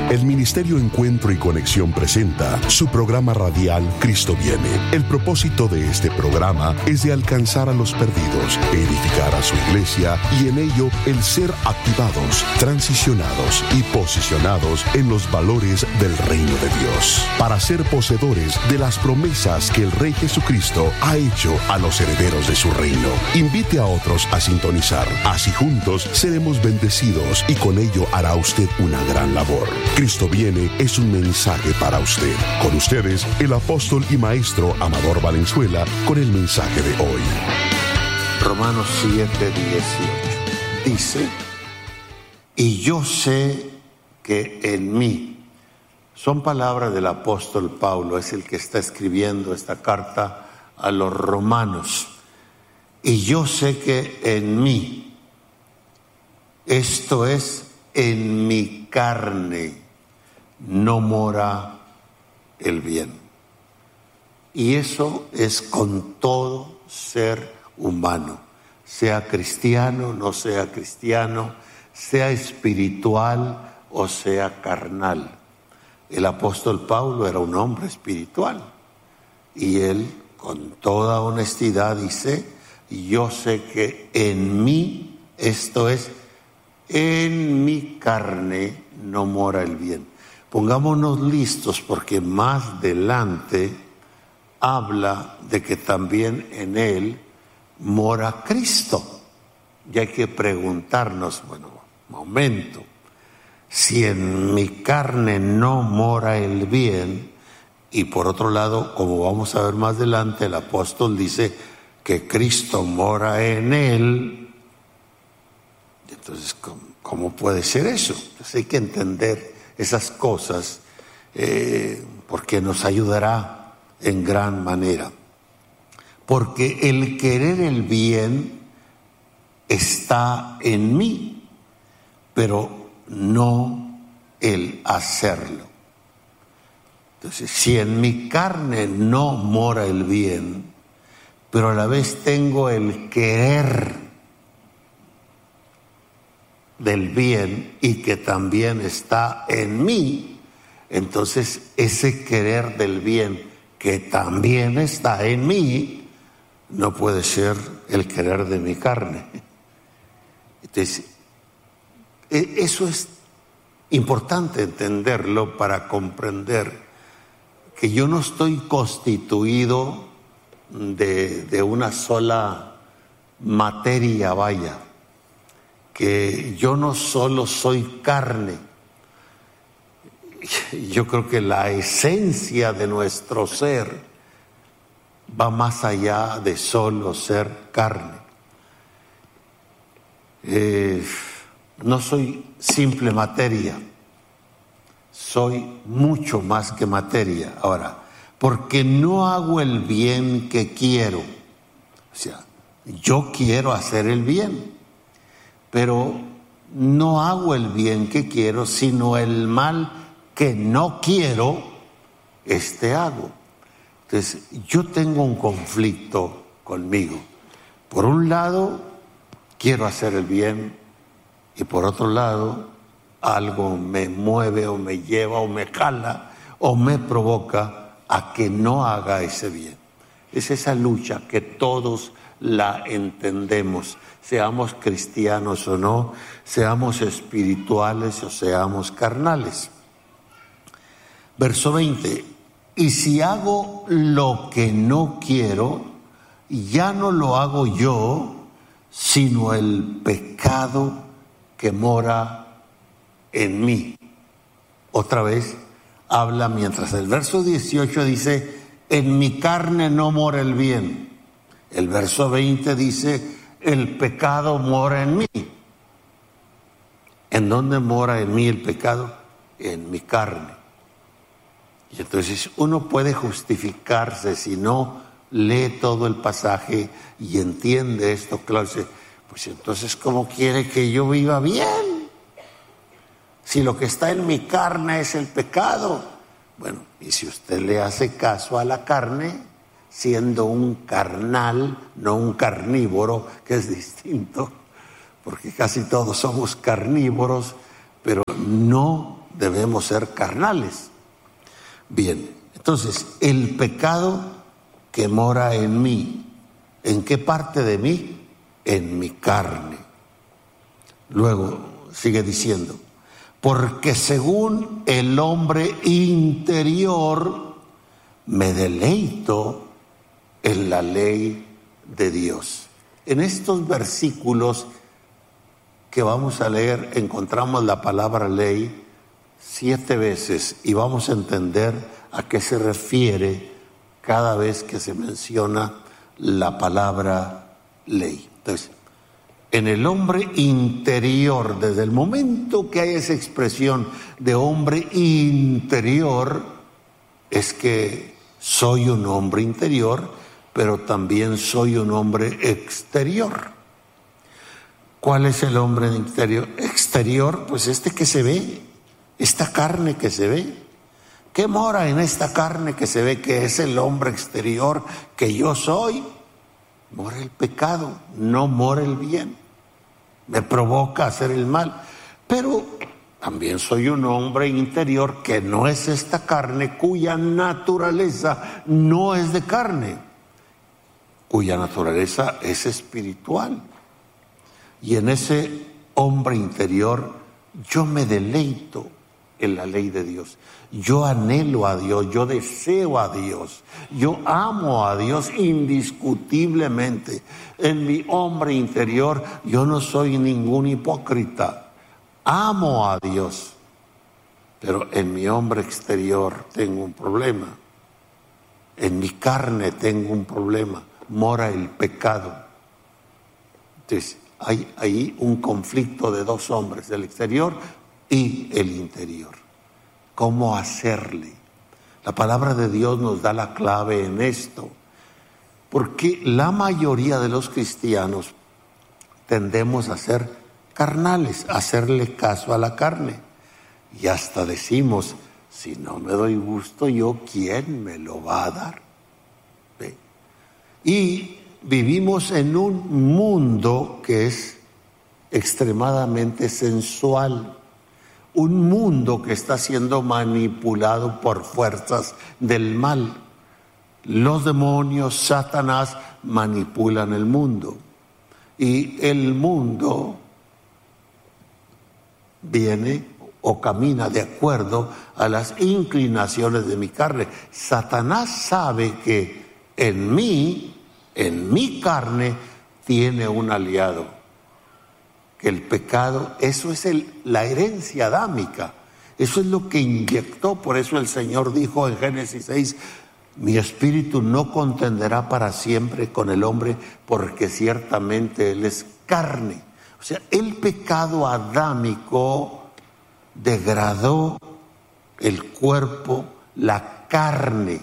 El Ministerio Encuentro y Conexión presenta su programa radial Cristo Viene. El propósito de este programa es de alcanzar a los perdidos, edificar a su iglesia y en ello el ser activados, transicionados y posicionados en los valores del reino de Dios, para ser poseedores de las promesas que el Rey Jesucristo ha hecho a los herederos de su reino. Invite a otros a sintonizar, así juntos seremos bendecidos y con ello hará usted una gran labor. Cristo Viene es un mensaje para usted. Con ustedes, el apóstol y maestro Amador Valenzuela, con el mensaje de hoy. Romanos 7:18 dice: y yo sé que en mí, son palabras del apóstol Pablo, es el que está escribiendo esta carta a los romanos. Y yo sé que en mí, esto es, en mi carne, no mora el bien. Y eso es con todo ser humano, sea cristiano, no sea cristiano, sea espiritual o sea carnal. El apóstol Pablo era un hombre espiritual y él con toda honestidad dice: yo sé que en mí, esto es, en mi carne no mora el bien. Pongámonos listos porque más adelante habla de que también en él mora Cristo. Y hay que preguntarnos, bueno, momento, si en mi carne no mora el bien, y por otro lado, como vamos a ver más adelante, el apóstol dice que Cristo mora en él, entonces, ¿cómo puede ser eso? Entonces hay que entender esas cosas porque nos ayudará en gran manera. Porque el querer el bien está en mí, pero no el hacerlo. Entonces, si en mi carne no mora el bien, pero a la vez tengo el querer del bien y que también está en mí, entonces ese querer del bien que también está en mí no puede ser el querer de mi carne. Entonces, eso es importante entenderlo para comprender que yo no estoy constituido de una sola materia, vaya, que yo no solo soy carne. Yo creo que la esencia de nuestro ser va más allá de solo ser carne. No soy simple materia, soy mucho más que materia. Ahora, porque no hago el bien que quiero, o sea, yo quiero hacer el bien, pero no hago el bien que quiero, sino el mal que no quiero, hago. Entonces, yo tengo un conflicto conmigo. Por un lado, quiero hacer el bien, y por otro lado, algo me mueve o me lleva o me jala o me provoca a que no haga ese bien. Es esa lucha que todos la entendemos, seamos cristianos o no, seamos espirituales o seamos carnales. Verso 20: y si hago lo que no quiero, ya no lo hago yo, sino el pecado que mora en mí. Otra vez habla, mientras el verso 18 dice: en mi carne no mora el bien. El verso 20 dice: el pecado mora en mí. ¿En dónde mora en mí el pecado? En mi carne. Y entonces uno puede justificarse si no lee todo el pasaje y entiende esto, claro, dice: pues entonces ¿cómo quiere que yo viva bien? Si lo que está en mi carne es el pecado. Bueno, y si usted le hace caso a la carne, siendo un carnal, no un carnívoro, que es distinto, porque casi todos somos carnívoros, pero no debemos ser carnales. Bien, entonces, el pecado que mora en mí, ¿en qué parte de mí? En mi carne. Luego sigue diciendo, porque según el hombre interior me deleito en la ley de Dios. En estos versículos que vamos a leer encontramos la palabra ley 7 veces y vamos a entender a qué se refiere cada vez que se menciona la palabra ley. Entonces, en el hombre interior, desde el momento que hay esa expresión de hombre interior, es que soy un hombre interior, pero también soy un hombre exterior. ¿Cuál es el hombre interior? Exterior, pues este que se ve, esta carne que se ve. ¿Qué mora en esta carne que se ve que es el hombre exterior que yo soy? Mora el pecado, no mora el bien. Me provoca hacer el mal. Pero también soy un hombre interior que no es esta carne, cuya naturaleza no es de carne, cuya naturaleza es espiritual. Y en ese hombre interior yo me deleito en la ley de Dios. Yo anhelo a Dios, yo deseo a Dios, yo amo a Dios indiscutiblemente. En mi hombre interior yo no soy ningún hipócrita, amo a Dios, pero en mi hombre exterior tengo un problema, en mi carne tengo un problema, mora el pecado. Entonces hay ahí un conflicto de dos hombres, el exterior y el interior. ¿Cómo hacerle? La palabra de Dios nos da la clave en esto, porque la mayoría de los cristianos tendemos a ser carnales, a hacerle caso a la carne, y hasta decimos, si no me doy gusto yo, ¿quién me lo va a dar? ¿Ve? Y vivimos en un mundo que es extremadamente sensual, un mundo que está siendo manipulado por fuerzas del mal. Los demonios, Satanás, manipulan el mundo. Y el mundo viene o camina de acuerdo a las inclinaciones de mi carne. Satanás sabe que en mi carne, tiene un aliado. Que el pecado, eso es la herencia adámica, eso es lo que inyectó. Por eso el Señor dijo en Génesis 6, mi espíritu no contenderá para siempre con el hombre, porque ciertamente él es carne. O sea, el pecado adámico degradó el cuerpo, la carne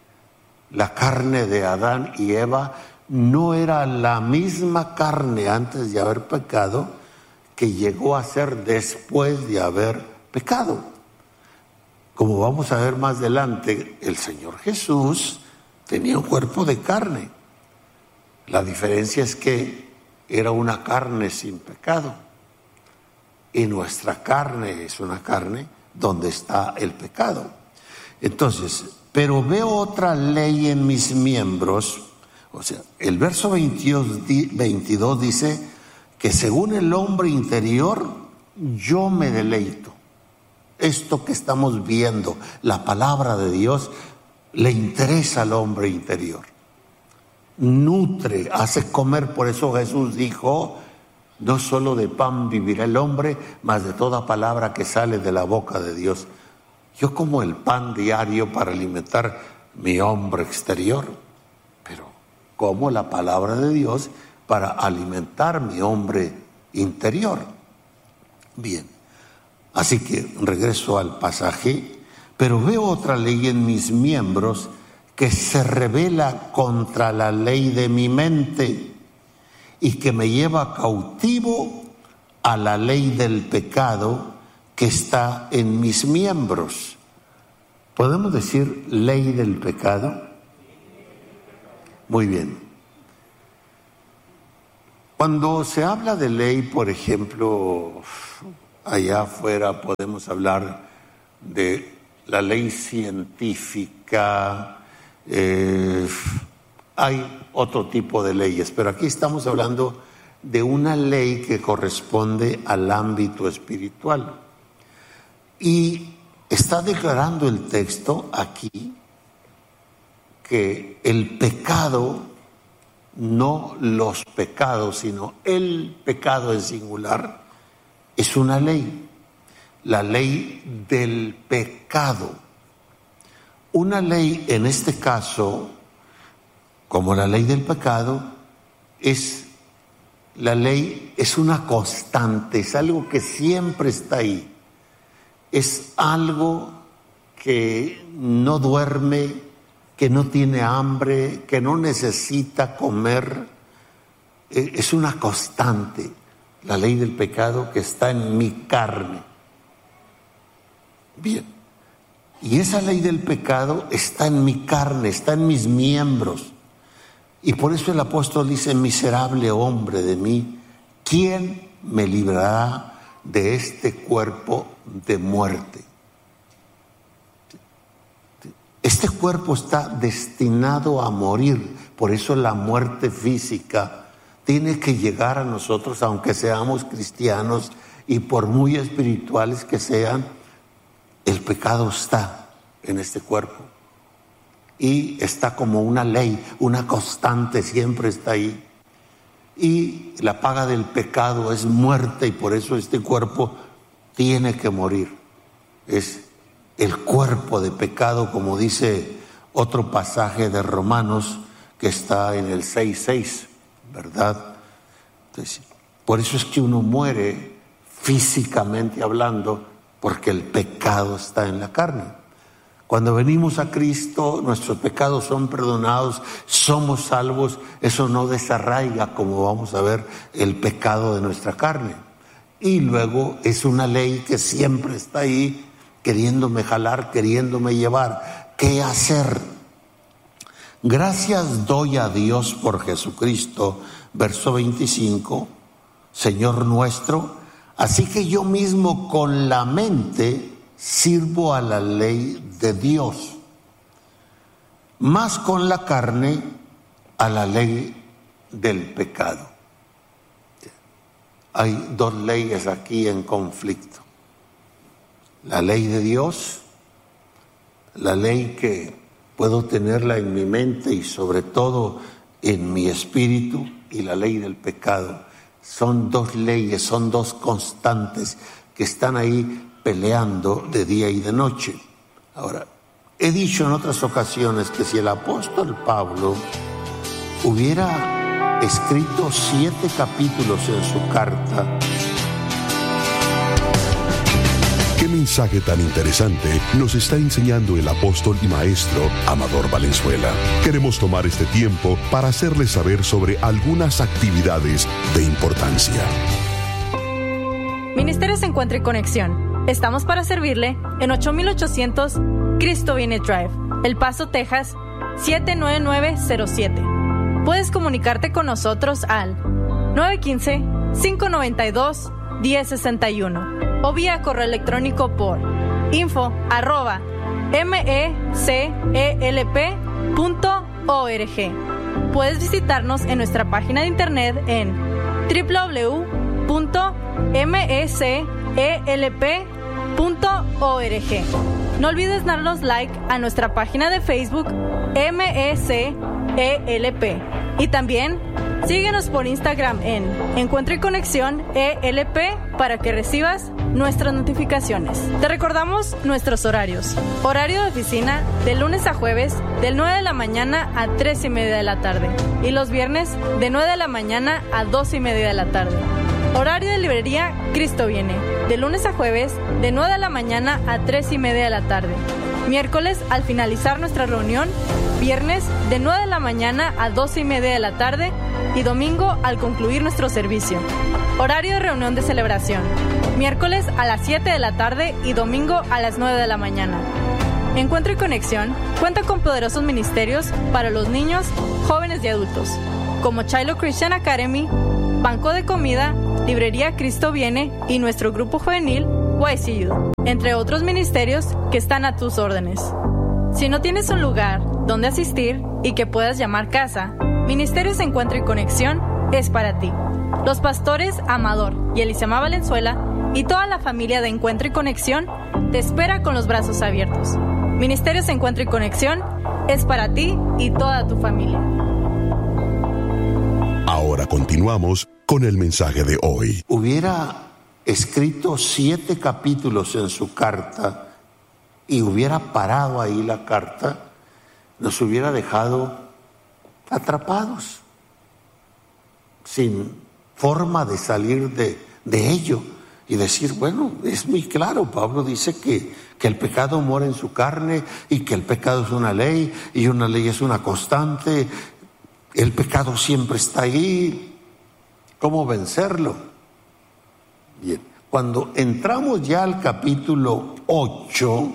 de Adán y Eva no era la misma carne antes de haber pecado que llegó a ser después de haber pecado. Como vamos a ver más adelante, el Señor Jesús tenía un cuerpo de carne. La diferencia es que era una carne sin pecado. Y nuestra carne es una carne donde está el pecado. Entonces, pero veo otra ley en mis miembros. O sea, el verso 22 dice que según el hombre interior, yo me deleito. Esto que estamos viendo, la palabra de Dios, le interesa al hombre interior. Nutre, hace comer. Por eso Jesús dijo, no solo de pan vivirá el hombre, mas de toda palabra que sale de la boca de Dios. Yo como el pan diario para alimentar mi hombre exterior, pero como la palabra de Dios para alimentar mi hombre interior. Bien, así que regreso al pasaje, pero veo otra ley en mis miembros que se rebela contra la ley de mi mente y que me lleva cautivo a la ley del pecado que está en mis miembros. ¿Podemos decir ley del pecado? Muy bien. Cuando se habla de ley, por ejemplo, allá afuera podemos hablar de la ley científica, hay otro tipo de leyes, pero aquí estamos hablando de una ley que corresponde al ámbito espiritual. Y está declarando el texto aquí que el pecado, no los pecados, sino el pecado en singular, es una ley, la ley del pecado. Una ley, en este caso, como la ley del pecado, la ley es una constante, es algo que siempre está ahí, es algo que no duerme, que no tiene hambre, que no necesita comer, es una constante, la ley del pecado que está en mi carne. Bien, y esa ley del pecado está en mi carne, está en mis miembros. Y por eso el apóstol dice: miserable hombre de mí, ¿quién me librará de este cuerpo de muerte? Este cuerpo está destinado a morir, por eso la muerte física tiene que llegar a nosotros, aunque seamos cristianos y por muy espirituales que sean, el pecado está en este cuerpo. Y está como una ley, una constante, siempre está ahí. Y la paga del pecado es muerte, y por eso este cuerpo tiene que morir. Es el cuerpo de pecado, como dice otro pasaje de Romanos que está en el 6:6, ¿verdad? Entonces, por eso es que uno muere físicamente hablando, porque el pecado está en la carne. Cuando venimos a Cristo, nuestros pecados son perdonados, somos salvos. Eso no desarraiga, como vamos a ver, el pecado de nuestra carne. Y luego es una ley que siempre está ahí, queriéndome jalar, queriéndome llevar. ¿Qué hacer? Gracias doy a Dios por Jesucristo, verso 25, Señor nuestro. Así que yo mismo con la mente sirvo a la ley de Dios, más con la carne a la ley del pecado. Hay dos leyes aquí en conflicto: la ley de Dios, la ley que puedo tenerla en mi mente y sobre todo en mi espíritu, y la ley del pecado. Son dos leyes, son dos constantes que están ahí peleando de día y de noche. Ahora, he dicho en otras ocasiones que si el apóstol Pablo hubiera escrito 7 capítulos en su carta. ¿Qué mensaje tan interesante nos está enseñando el apóstol y maestro Amador Valenzuela? Queremos tomar este tiempo para hacerles saber sobre algunas actividades de importancia. Ministerios Encuentro y Conexión. Estamos para servirle en 8800 Cristo Viene Drive, El Paso, Texas, 79907. Puedes comunicarte con nosotros al 915-592-1061 o vía correo electrónico por info@mecelp.org. Puedes visitarnos en nuestra página de internet en www.mecelp.org. No olvides darnos like a nuestra página de Facebook MECELP y también síguenos por Instagram en Encuentro y Conexión ELP para que recibas nuestras notificaciones. Te recordamos nuestros horarios. Horario de oficina de lunes a jueves de 9 de la mañana a 3:30 de la tarde y los viernes de 9 de la mañana a 2:30 de la tarde. Horario de librería Cristo Viene, de lunes a jueves, de 9 de la mañana a 3:30 de la tarde. Miércoles, al finalizar nuestra reunión, viernes, de 9 de la mañana a 2:30 de la tarde y domingo, al concluir nuestro servicio. Horario de reunión de celebración, miércoles a las 7 de la tarde y domingo a las 9 de la mañana. Encuentro y Conexión cuenta con poderosos ministerios para los niños, jóvenes y adultos, como Shiloh Christian Academy, Banco de Comida, Librería Cristo Viene y nuestro grupo juvenil YCU, entre otros ministerios que están a tus órdenes. Si no tienes un lugar donde asistir y que puedas llamar casa, Ministerios Encuentro y Conexión es para ti. Los pastores Amador y Elisama Valenzuela y toda la familia de Encuentro y Conexión te espera con los brazos abiertos. Ministerios Encuentro y Conexión es para ti y toda tu familia. Ahora continuamos con el mensaje de hoy. Hubiera escrito 7 capítulos en su carta y hubiera parado ahí la carta, nos hubiera dejado atrapados, sin forma de salir de ello y decir, bueno, es muy claro, Pablo dice que el pecado mora en su carne y que el pecado es una ley y una ley es una constante, el pecado siempre está ahí, ¿cómo vencerlo? Bien, cuando entramos ya al capítulo 8,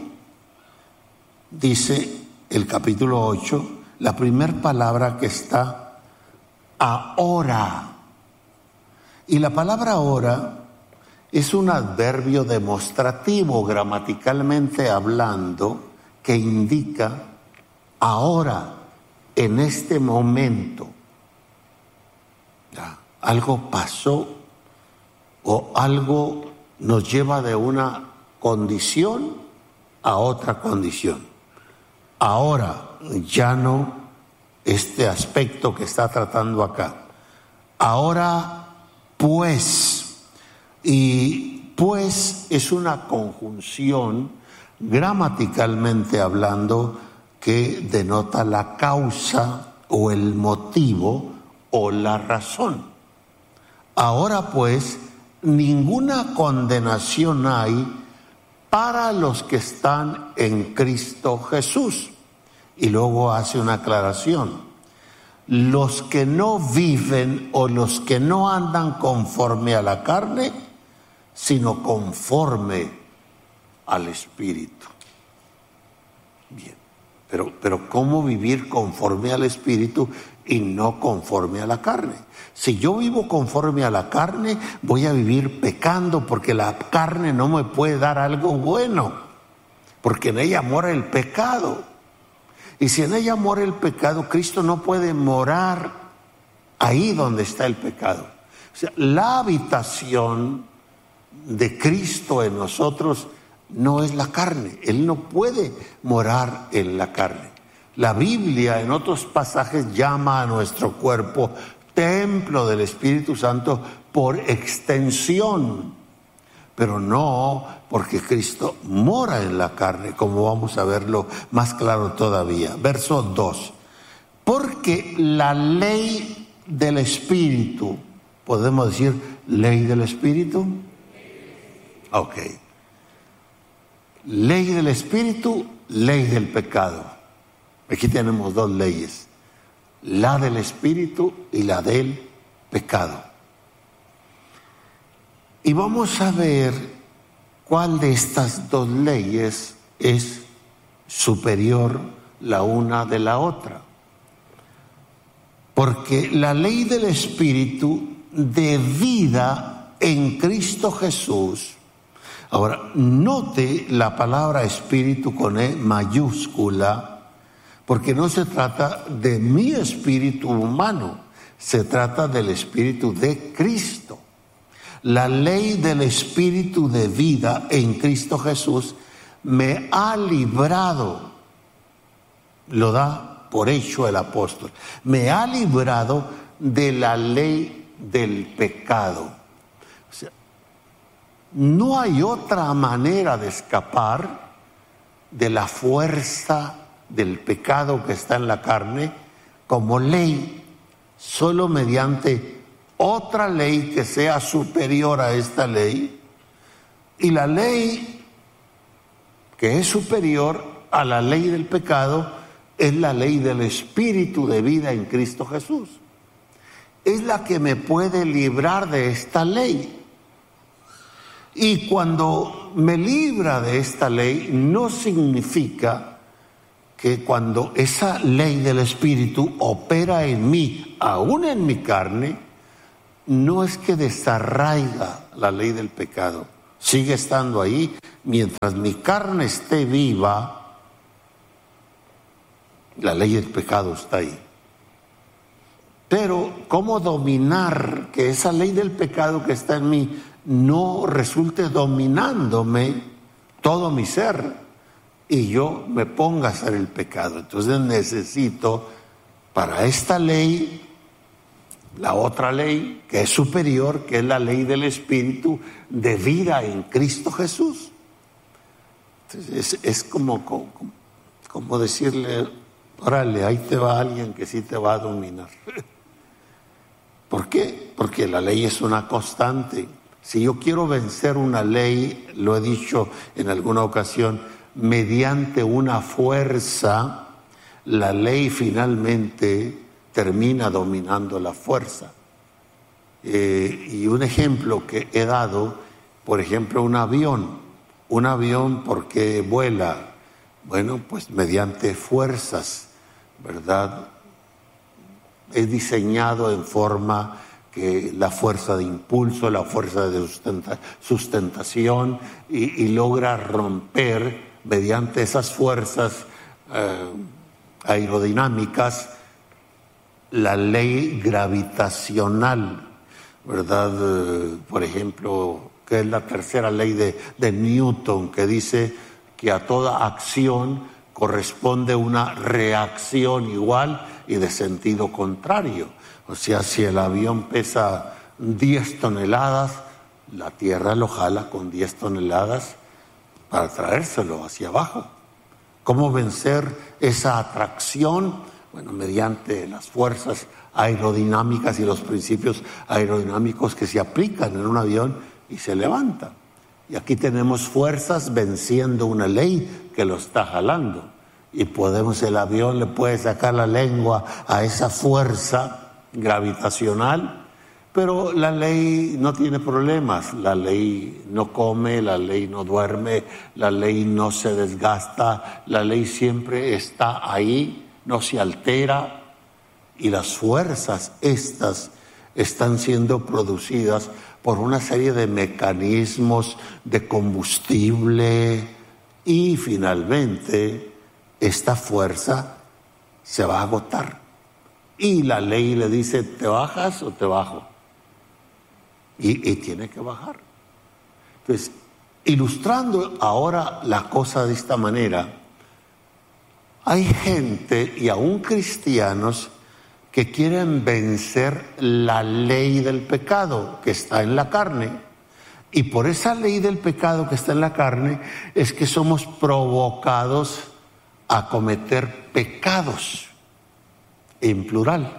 dice el capítulo 8, la primera palabra que está, ahora. Y la palabra ahora es un adverbio demostrativo, gramaticalmente hablando, que indica ahora, en este momento. Ya, algo pasó o algo nos lleva de una condición a otra condición. Ahora, ya no este aspecto que está tratando acá. Ahora, pues, y pues es una conjunción gramaticalmente hablando que denota la causa o el motivo o la razón. Ahora pues, ninguna condenación hay para los que están en Cristo Jesús. Y luego hace una aclaración. Los que no viven o los que no andan conforme a la carne, sino conforme al Espíritu. Bien, pero ¿cómo vivir conforme al Espíritu y no conforme a la carne? Si yo vivo conforme a la carne, voy a vivir pecando porque la carne no me puede dar algo bueno, porque en ella mora el pecado. Y si en ella mora el pecado, Cristo no puede morar ahí donde está el pecado. O sea, la habitación de Cristo en nosotros no es la carne. Él no puede morar en la carne. La Biblia en otros pasajes llama a nuestro cuerpo templo del Espíritu Santo por extensión, pero no porque Cristo mora en la carne, como vamos a verlo más claro todavía. Verso 2. Porque la ley del Espíritu, ¿podemos decir ley del Espíritu? Ok. Ley del Espíritu, ley del pecado. Aquí tenemos 2 leyes, la del Espíritu y la del pecado. Y vamos a ver cuál de estas 2 leyes es superior la una de la otra. Porque la ley del Espíritu de vida en Cristo Jesús. Ahora, note la palabra espíritu con E mayúscula, porque no se trata de mi espíritu humano, se trata del espíritu de Cristo. La ley del espíritu de vida en Cristo Jesús me ha librado, lo da por hecho el apóstol, me ha librado de la ley del pecado. O sea, no hay otra manera de escapar de la fuerza del pecado que está en la carne como ley, solo mediante otra ley que sea superior a esta ley. Y la ley que es superior a la ley del pecado es la ley del espíritu de vida en Cristo Jesús. Es la que me puede librar de esta ley. Y cuando me libra de esta ley, no significa que cuando esa ley del Espíritu opera en mí, aún en mi carne, no es que desarraiga la ley del pecado. O sigue estando ahí. Mientras mi carne esté viva, la ley del pecado está ahí. Pero ¿cómo dominar que esa ley del pecado que está en mí no resulte dominándome todo mi ser y yo me ponga a hacer el pecado? Entonces necesito para esta ley la otra ley que es superior, que es la ley del Espíritu de vida en Cristo Jesús. Entonces es como decirle, órale, ahí te va alguien que sí te va a dominar. ¿Por qué? Porque la ley es una constante. Si yo quiero vencer una ley, lo he dicho en alguna ocasión, mediante una fuerza, la ley finalmente termina dominando la fuerza. Y un ejemplo que he dado, por ejemplo, un avión, ¿por qué vuela? Bueno, pues mediante fuerzas, ¿verdad? Es diseñado en forma que la fuerza de impulso, la fuerza de sustentación y logra romper mediante esas fuerzas aerodinámicas la ley gravitacional, ¿verdad? Por ejemplo, que es la tercera ley de Newton, que dice que a toda acción corresponde una reacción igual y de sentido contrario. O sea, si el avión pesa 10 toneladas, la Tierra lo jala con 10 toneladas para traérselo hacia abajo. ¿Cómo vencer esa atracción? Bueno, mediante las fuerzas aerodinámicas y los principios aerodinámicos que se aplican en un avión y se levanta. Y aquí tenemos fuerzas venciendo una ley que lo está jalando. Y el avión le puede sacar la lengua a esa fuerza gravitacional, pero la ley no tiene problemas. La ley no come, la ley no duerme, la ley no se desgasta, la ley siempre está ahí, no se altera. Y las fuerzas estas están siendo producidas por una serie de mecanismos de combustible y finalmente esta fuerza se va a agotar. Y la ley le dice, ¿te bajas o te bajo? Y tiene que bajar. Entonces, ilustrando ahora la cosa de esta manera, hay gente y aún cristianos que quieren vencer la ley del pecado que está en la carne. Y por esa ley del pecado que está en la carne es que somos provocados a cometer pecados, en plural.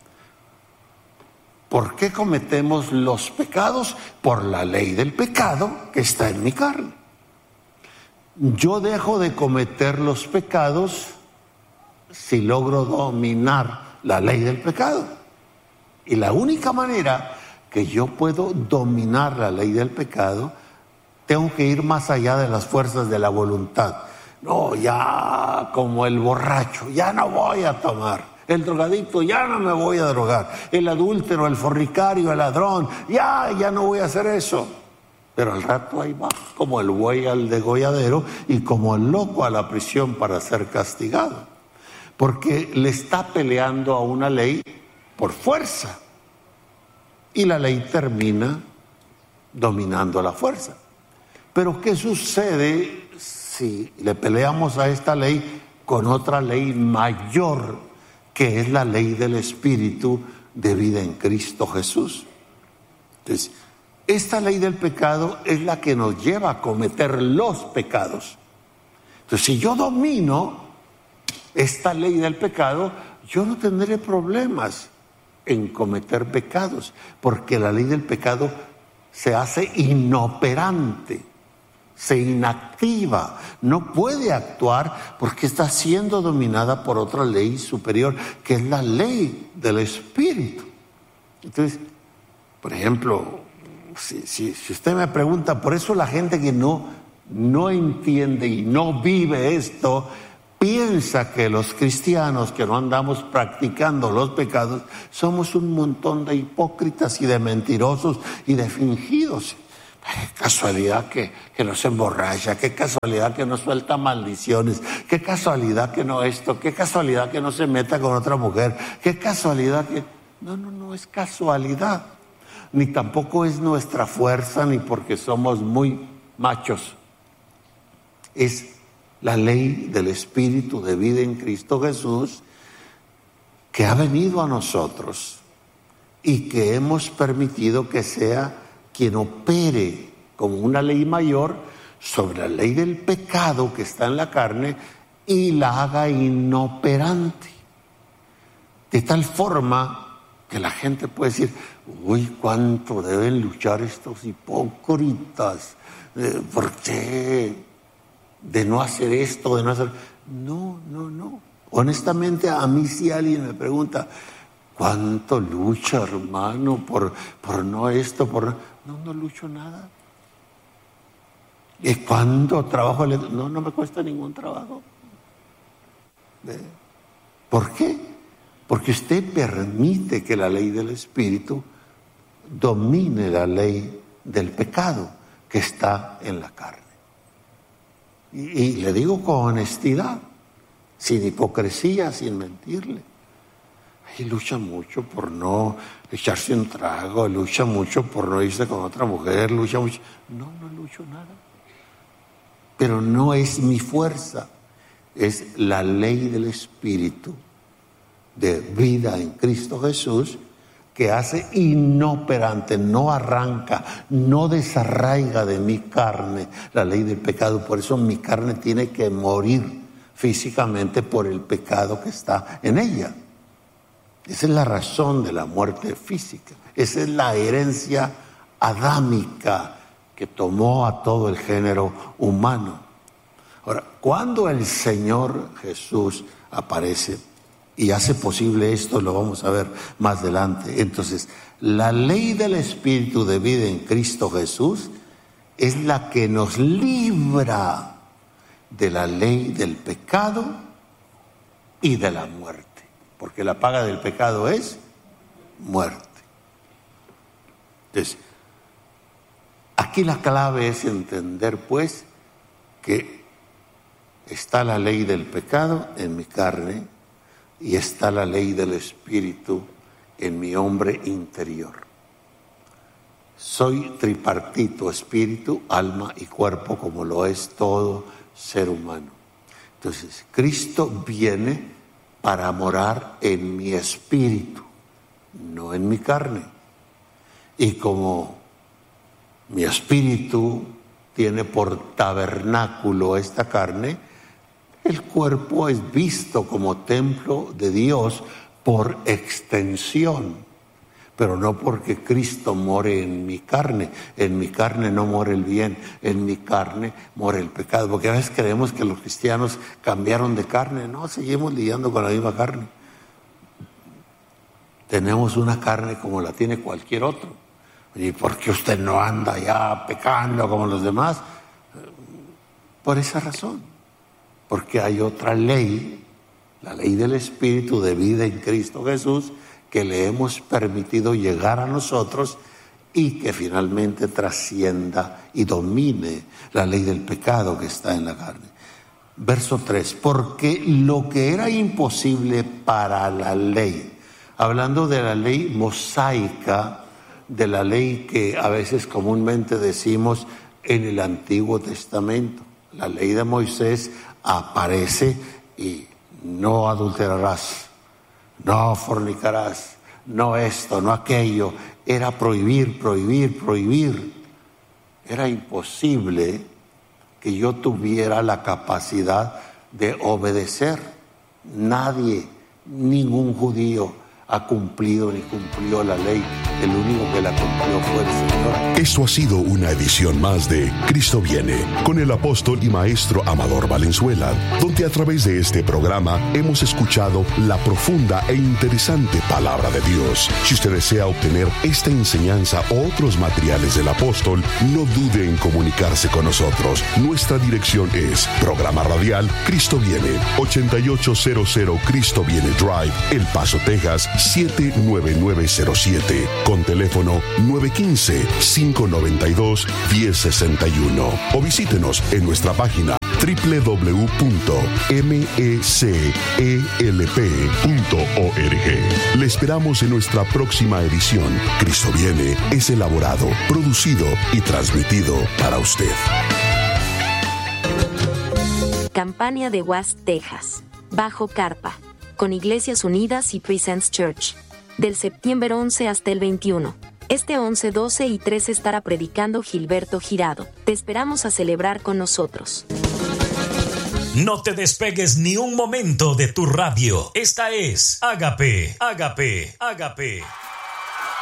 ¿Por qué cometemos los pecados? Por la ley del pecado que está en mi carne. Yo dejo de cometer los pecados si logro dominar la ley del pecado. Y la única manera que yo puedo dominar la ley del pecado, tengo que ir más allá de las fuerzas de la voluntad. No, ya como el borracho, ya no voy a tomar. El drogadicto, ya no me voy a drogar. El adúltero, el fornicario, el ladrón, ya no voy a hacer eso. Pero al rato ahí va, como el buey al degolladero y como el loco a la prisión para ser castigado. Porque le está peleando a una ley por fuerza. Y la ley termina dominando la fuerza. Pero ¿qué sucede si le peleamos a esta ley con otra ley mayor, que es la ley del Espíritu de vida en Cristo Jesús? Entonces, esta ley del pecado es la que nos lleva a cometer los pecados. Entonces, si yo domino esta ley del pecado, yo no tendré problemas en cometer pecados, porque la ley del pecado se hace inoperante, se inactiva, no puede actuar porque está siendo dominada por otra ley superior, que es la ley del Espíritu. Entonces, por ejemplo, si usted me pregunta, por eso la gente que no entiende y no vive esto, piensa que los cristianos que no andamos practicando los pecados somos un montón de hipócritas y de mentirosos y de fingidos. Qué casualidad que no se emborracha, qué casualidad que no suelta maldiciones, qué casualidad que no esto, qué casualidad que no se meta con otra mujer, qué casualidad que... No es casualidad, ni tampoco es nuestra fuerza, ni porque somos muy machos. Es la ley del Espíritu de vida en Cristo Jesús que ha venido a nosotros y que hemos permitido que sea quien opere como una ley mayor sobre la ley del pecado que está en la carne y la haga inoperante. De tal forma que la gente puede decir, uy, cuánto deben luchar estos hipócritas, ¿por qué? De no hacer esto, de no hacer... No. Honestamente, a mí si alguien me pregunta, ¿cuánto lucha, hermano, por no esto, por... No lucho nada. ¿Y cuánto trabajo? No me cuesta ningún trabajo. ¿Por qué? Porque usted permite que la ley del Espíritu domine la ley del pecado que está en la carne. Y le digo con honestidad, sin hipocresía, sin mentirle. Y lucha mucho por no echarse un trago, lucha mucho por no irse con otra mujer, lucha mucho. No lucho nada. Pero no es mi fuerza, es la ley del Espíritu de vida en Cristo Jesús que hace inoperante, no arranca, no desarraiga de mi carne la ley del pecado. Por eso mi carne tiene que morir físicamente por el pecado que está en ella. Esa es la razón de la muerte física. Esa es la herencia adámica que tomó a todo el género humano. Ahora, cuando el Señor Jesús aparece y hace posible esto, lo vamos a ver más adelante. Entonces, la ley del Espíritu de vida en Cristo Jesús es la que nos libra de la ley del pecado y de la muerte. Porque la paga del pecado es muerte. Entonces, aquí la clave es entender, pues, que está la ley del pecado en mi carne y está la ley del Espíritu en mi hombre interior. Soy tripartito, espíritu, alma y cuerpo, como lo es todo ser humano. Entonces, Cristo viene para morar en mi espíritu, no en mi carne. Y como mi espíritu tiene por tabernáculo esta carne, el cuerpo es visto como templo de Dios por extensión, pero no porque Cristo more en mi carne. En mi carne no more el bien, en mi carne more el pecado. Porque a veces creemos que los cristianos cambiaron de carne. No, seguimos lidiando con la misma carne. Tenemos una carne como la tiene cualquier otro. ¿Y por qué usted no anda ya pecando como los demás? Por esa razón. Porque hay otra ley, la ley del Espíritu de vida en Cristo Jesús, que le hemos permitido llegar a nosotros y que finalmente trascienda y domine la ley del pecado que está en la carne. Verso 3, porque lo que era imposible para la ley, hablando de la ley mosaica, de la ley que a veces comúnmente decimos en el Antiguo Testamento, la ley de Moisés aparece y no adulterarás, no fornicarás, no esto, no aquello. Era prohibir. Era imposible que yo tuviera la capacidad de obedecer. Nadie, ningún judío ha cumplido ni cumplió la ley. El único que la cumplió fue el Señor. Esto ha sido una edición más de Cristo Viene, con el apóstol y maestro Amador Valenzuela, donde a través de este programa hemos escuchado la profunda e interesante palabra de Dios. Si usted desea obtener esta enseñanza o otros materiales del apóstol, no dude en comunicarse con nosotros. Nuestra dirección es Programa Radial Cristo Viene, 8800 Cristo Viene Drive, El Paso, Texas, 79907 con teléfono 915-592-1061 o visítenos en nuestra página www.mecelp.org. Le esperamos en nuestra próxima edición. Cristo Viene es elaborado, producido y transmitido para usted. Campaña de West, Texas. Bajo carpa. Con Iglesias Unidas y Presence Church. Del septiembre 11 hasta el 21. Este 11, 12 y 13 estará predicando Gilberto Girado. Te esperamos a celebrar con nosotros. No te despegues ni un momento de tu radio. Esta es Ágape, Ágape, Ágape.